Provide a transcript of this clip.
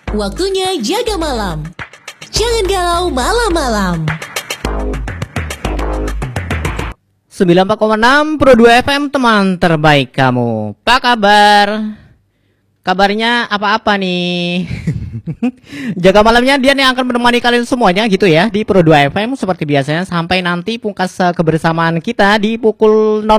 Waktunya jaga malam. Jangan galau malam-malam. 94,6 Pro 2 FM, teman terbaik kamu. Apa kabar? Kabarnya apa-apa nih? Jaga malamnya dia yang akan menemani kalian semuanya gitu ya di Pro 2 FM seperti biasanya sampai nanti pungkas kebersamaan kita di pukul